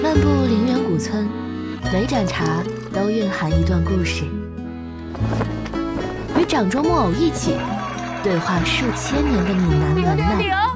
漫步陵园古村，每盏茶都蕴含一段故事。与掌中木偶一起对话数千年的闽南文呐。